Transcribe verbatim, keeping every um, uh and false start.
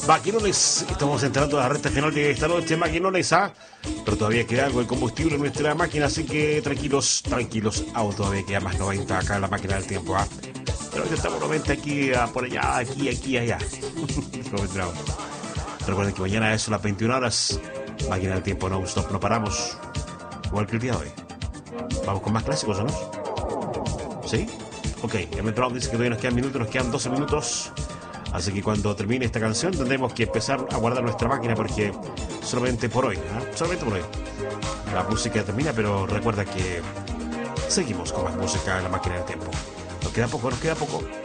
Maquinones, estamos entrando a la recta final de esta noche, Maquinones, ¿ah? Pero todavía queda algo de combustible en nuestra máquina, así que tranquilos, tranquilos, aún todavía queda más noventa acá en la máquina del tiempo, ¿ah? Pero ya estamos noventa aquí, ah, por allá, aquí, aquí, allá. Recuerden que mañana es a las veintiuna horas, máquina del tiempo, no stop, no paramos, igual que el día de hoy. Vamos con más clásicos, ¿o no? ¿Sí? Ok, el Metro dice que todavía nos quedan minutos, nos quedan doce minutos. Así que cuando termine esta canción tendremos que empezar a guardar nuestra máquina porque solamente por hoy, ¿eh? solamente por hoy. La música termina, pero recuerda que seguimos con más música en la máquina del tiempo. Nos queda poco, nos queda poco.